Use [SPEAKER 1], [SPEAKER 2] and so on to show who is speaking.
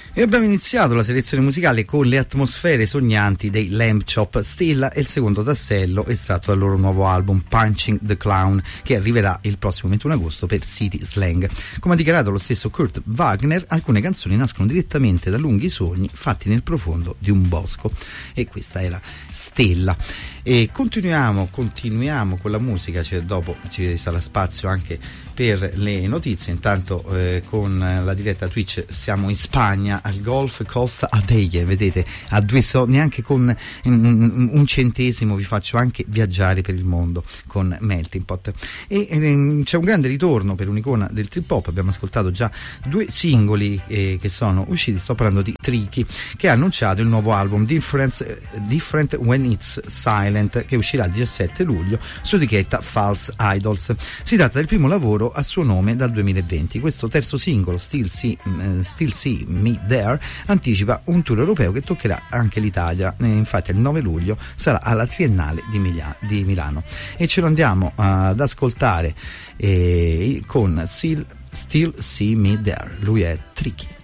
[SPEAKER 1] E abbiamo iniziato la selezione musicale con le atmosfere sognanti dei Lamb Chop. Stella è il secondo tassello estratto dal loro nuovo album Punching the Clown, che arriverà il prossimo 21 agosto per City Slang. Come ha dichiarato lo stesso Kurt Wagner, alcune canzoni nascono direttamente da lunghi sogni fatti nel profondo di un bosco, e questa era Stella. E continuiamo con la musica, cioè dopo ci sarà spazio anche per le notizie. Intanto con la diretta Twitch siamo in Spagna, al Golf Costa Adeje, vedete, a due neanche con un centesimo vi faccio anche viaggiare per il mondo con Melting Pot. E c'è un grande ritorno per un'icona del trip hop. Abbiamo ascoltato già due singoli che sono usciti. Sto parlando di Tricky, che ha annunciato il nuovo album Different When It's Silent, che uscirà il 17 luglio su etichetta False Idols. Si tratta del primo lavoro a suo nome dal 2020. Questo terzo singolo, Still See Me There, anticipa un tour europeo che toccherà anche l'Italia. Infatti il 9 luglio sarà alla Triennale di Milano, e ce lo andiamo ad ascoltare con Still See Me There. Lui è Tricky.